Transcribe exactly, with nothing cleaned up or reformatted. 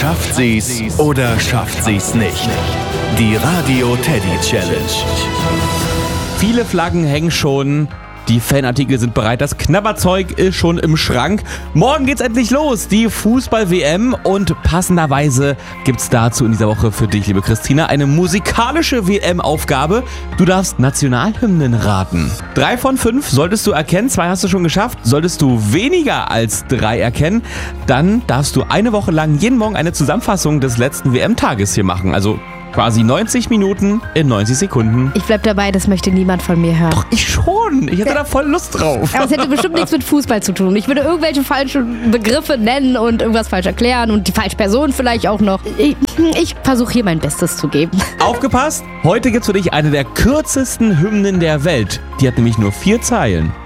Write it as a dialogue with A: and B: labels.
A: Schafft sie's oder schafft sie's nicht? Die Radio Teddy Challenge.
B: Viele Flaggen hängen schon, die Fanartikel sind bereit, das Knabberzeug ist schon im Schrank. Morgen geht's endlich los, die Fußball-W M, und passenderweise gibt's dazu in dieser Woche für dich, liebe Christina, eine musikalische W M-Aufgabe. Du darfst Nationalhymnen raten. Drei von fünf solltest du erkennen, zwei hast du schon geschafft. Solltest du weniger als drei erkennen, dann darfst du eine Woche lang jeden Morgen eine Zusammenfassung des letzten W M-Tages hier machen. Also quasi neunzig Minuten in neunzig Sekunden.
C: Ich bleib dabei, das möchte niemand von mir hören.
B: Doch, ich schon. Ich hätte da voll Lust drauf.
C: Aber es hätte bestimmt nichts mit Fußball zu tun. Ich würde irgendwelche falschen Begriffe nennen und irgendwas falsch erklären und die falsche Person vielleicht auch noch. Ich, ich versuche hier mein Bestes zu geben.
B: Aufgepasst, heute gibt's für dich eine der kürzesten Hymnen der Welt. Die hat nämlich nur vier Zeilen.